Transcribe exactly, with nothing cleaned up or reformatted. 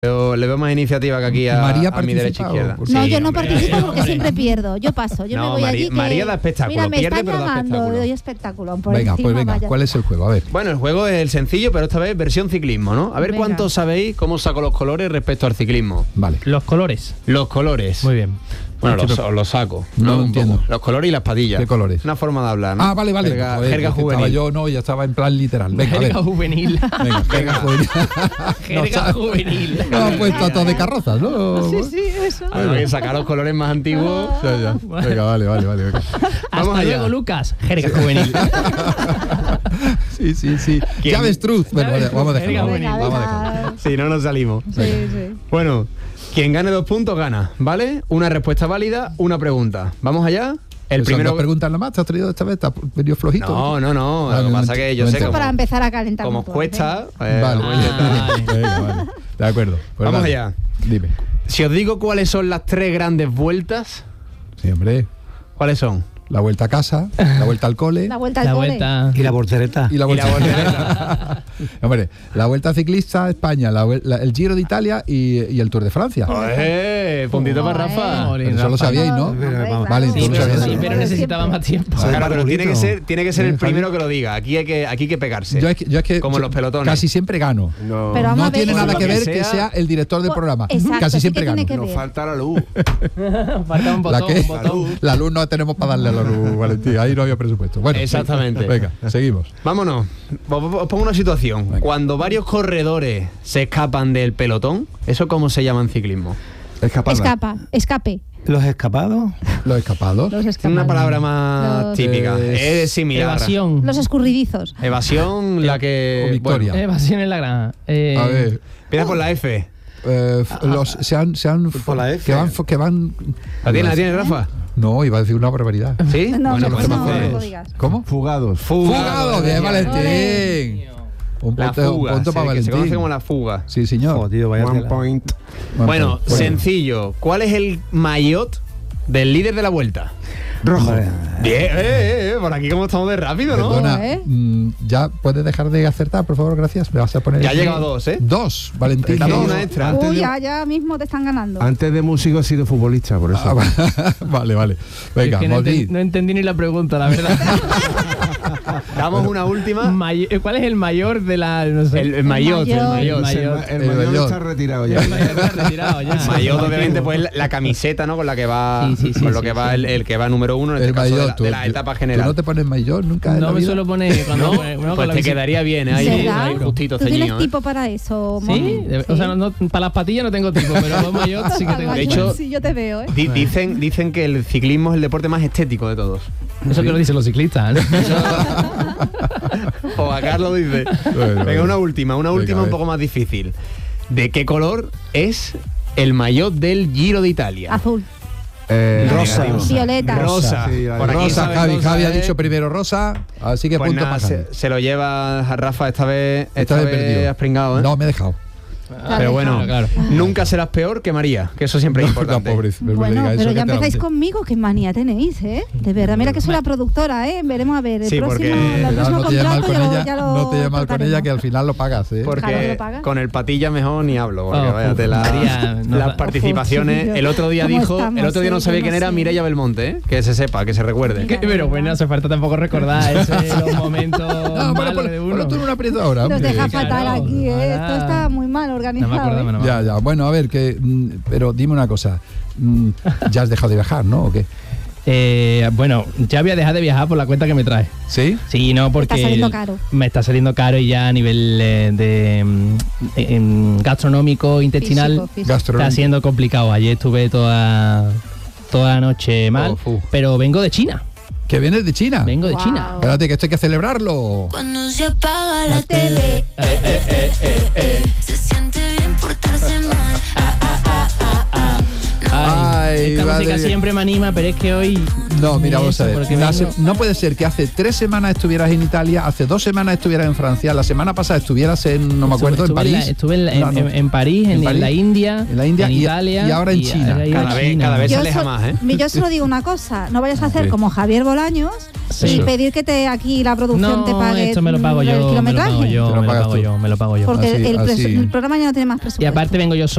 Pero le veo más iniciativa que aquí a, María a mi derecha izquierda. No, Sí, yo no hombre. participo porque siempre pierdo. Yo paso, yo No, me voy María- allí. Que, María da espectáculo, mira, me pierde, están pero da llamando, espectáculo. doy espectáculo. Por Venga, encima, pues venga, vaya. ¿cuál es el juego? A ver. Bueno, el juego es el sencillo, pero esta vez versión ciclismo, ¿no? A ver Venga. cuánto sabéis cómo saco los colores respecto al ciclismo. Vale. Los colores. Los colores. Muy bien. Bueno, los, os los saco. No lo Un entiendo. poco. Los colores y las patillas. ¿Qué colores? Una forma de hablar, ¿no? Ah, vale, vale. Jerga, Joder, jerga es que juvenil. Estaba yo, no, ya estaba en plan literal. Venga, a ver. Jerga juvenil. Venga, jerga juvenil. Jerga juvenil. No, han puesto a todos de carrozas, ¿no? Sí, sí, eso. Bueno, que sacar los colores más antiguos. Ya, ya. Venga, vale, vale, vale. Venga. Vamos Hasta allá. luego, Lucas. Jerga juvenil. Sí, sí, sí. ¿Quién? Llaves Truth. Bueno, vale, vamos a dejarlo. Jerga Venga, Vamos a venga. dejarlo. Si no, nos salimos. Sí, sí. Bueno, quien gane dos puntos gana, ¿vale? Una respuesta válida, una pregunta. ¿Vamos allá? El Son primero. dos preguntas nada más. ¿Te has traído esta vez? ¿Te has venido flojito? No, no, no. Ah, Lo que no, pasa no, es que yo no sé entiendo. cómo, Para empezar a calentar. como motores, cuesta. eh, Vale, voy a intentar. Ah, venga, vale. De acuerdo. Pues Vamos dale. allá. Dime. Si os digo cuáles son las tres grandes vueltas, Sí, hombre. ¿cuáles son? La vuelta a casa, la vuelta al cole La vuelta al La cole. vuelta. Y la voltereta. y la Y vuelta. la voltereta. Hombre, la vuelta ciclista a España, la, vuel- la- el Giro de Italia y, y el Tour de Francia. ¡Eh! Puntito para Rafa. Jolín, Pero eso lo Rafa. sabíais, ¿no? Hombre, Vamos. Vale, claro. Sí, entonces pero, sabía. sí, pero necesitaba más tiempo. Sí. Claro, pero tiene que ser, tiene que ser el Sí, Javi. primero que lo diga. Aquí hay que, aquí hay que pegarse. Yo es que, yo es que Como yo los pelotones. casi siempre gano. No, Pero vamos No a ver, tiene eso nada es que lo ver que que sea- sea el director del Pues, programa. exacto, Casi sí siempre que tiene gano. que nos ver. falta la luz. Falta un ¿La botón, qué? un botón. La luz no tenemos para darle a la luz, Valentín. Ahí no había presupuesto. Bueno, Exactamente. Venga, seguimos. Vámonos. Os os pongo una situación. Venga. Cuando varios corredores se escapan del pelotón, ¿eso cómo se llama en ciclismo? Escapada. Escapa, escape. Los escapados. Los escapados. Los Es escapados. una palabra más Los- típica. Eh, Es similar. Evasión. Los escurridizos. Evasión, la que. O victoria. bueno, Evasión en la granja. Eh, A ver. empieza por la F. eh, f- los se han, se han Por la F. que van que van ¿La tiene, la tiene, Rafa? No, iba a decir una barbaridad. ¿Sí? No, bueno, no, pues no, entonces- no lo digas. ¿Cómo? Fugados. Fugado, bien, Valentín. Un La punto, un fuga, punto sí, para que se conoce Valentín. como la fuga. Sí, señor. Oh, tío, vaya One tela. point. Bueno, pues, sencillo. ¿Cuál es el maillot del líder de la vuelta? Rojo. Bien, eh, eh, eh, por aquí como estamos de rápido, ¿no? Perdona, ¿eh? mm, ya puedes dejar de acertar, por favor, gracias. Me vas a poner. Ya ha aquí- llegado dos, ¿eh? Dos, Valentín. Dame dos. una extra. Antes Uy, de- ya, ya mismo te están ganando. Antes de músico he sido futbolista, por eso. Ah, va- vale, vale. Venga, es que no, Maudí. enten- no entendí ni la pregunta, la verdad. Damos una última. May- eh, ¿Cuál es el mayor de la.? No sé. El, el maillot, el maillot. maillot. El maillot. El El mayor mayor. está retirado ya. El mayor está retirado ya. El maillot, obviamente, pues la, la camiseta, ¿no? Con la que va, Sí, sí, sí, con lo sí, que va sí. el, el que va número uno, en este El caso de maillot, la, tú- de la etapa ¿Tú general. no te pones maillot nunca en No la me vida? suelo poner. Cuando, ¿No? bueno, con Pues la te bici- quedaría bien, ¿eh? ahí, ¿Verdad? ahí justito ¿Tú tienes ceñido, ¿eh? tipo para eso, Mon? Sí, de- o sea, no, no- para las patillas no tengo tipo, pero los maillot sí que tengo. De hecho- sí, yo te veo, ¿eh? Di- dicen, dicen que el ciclismo es el deporte más estético de todos. Eso que lo dicen los ciclistas. ¿no? O a Carlos dice. Bueno, Venga, bueno. una última, una Venga, última a un ver. poco más difícil. ¿De qué color es el maillot del Giro de Italia? Azul. Eh, Rosa. Violeta. Rosa. Sí, vale. Por aquí Rosa, sabe Javi. entonces, Javi ha ¿eh? dicho primero Rosa, así que Pues punto nada, para Javi. se, se lo lleva a Rafa esta vez. Esta, Esta vez vez perdido. has pringado, ¿eh? No, me he dejado. Pero bueno, Claro, claro. nunca serás peor que María, que eso siempre es importante. No, pobre, me Bueno, diga eso, pero que ya te la empezáis hunde. conmigo, qué manía tenéis, ¿eh? De verdad, mira que soy la productora, ¿eh? Veremos a ver, el Sí, porque- próximo, el Cuidado, próximo no te lleves mal contrato con ya lo- ella, ya lo no te lleves mal con trataremos. ella, que al final lo pagas, ¿eh? Claro, Porque lo pagas. con el patilla mejor ni hablo, porque Oh, vaya uf, tela- María, no las da- participaciones. Uf, El otro día ¿cómo dijo, estamos? el otro día no Sí, sabía yo quién no era sé. Mireia Belmonte, ¿eh? Que se sepa, que se recuerde. Mira. Que- Pero bueno, no hace falta tampoco recordar ese, los momentos No, malos bueno, de ponlo uno. tú en un aprieto ahora, Nos hombre. deja Claro, fatal aquí, ¿eh? ahora- Esto está muy mal No organizado. me acuerdo, ¿eh? no me Ya, acuerdo. ya. Bueno, a ver, que, mm, pero dime una cosa. Mm, ya has dejado de viajar, ¿no? ¿O qué? Eh, bueno, ya voy a dejar de viajar por la cuenta que me trae. ¿Sí? Sí, no, porque Está saliendo el- caro. me está saliendo caro y ya a nivel eh, de mm, em, gastronómico, intestinal, Físico, físico. Gastronómico. está siendo complicado. Ayer estuve toda, toda la noche mal, Oh, fu. pero vengo de China. ¿Que vienes de China? Vengo de Wow. China. Espérate, que esto hay que celebrarlo. Cuando se apaga la tele, se siente bien portarse mal. Ay, Ay, esta madre música mía. siempre me anima, pero es que hoy No, mira, Ni vamos a eso, ver. porque La vengo- se- no puede ser que hace tres semanas estuvieras en Italia, hace dos semanas estuvieras en Francia, la semana pasada estuvieras en, no me acuerdo, estuve, en estuve París. la- estuve en, la- en- No, no. en- en París, en, En en París, la India, en la India y- Italia y ahora en China. ahora he ido a Cada vez- China. cada vez se Yo, aleja so- más, ¿eh? yo solo digo una cosa, no vayas a hacer Sí. como Javier Bolaños Sí. y pedir que te aquí la producción No, te pague esto me lo pago el yo, me lo kilometraje. pago yo, Te lo me lo pagas pago tú. yo, me lo pago yo. Porque Así- el, pres- así. el programa ya no tiene más Y presupuesto. aparte vengo yo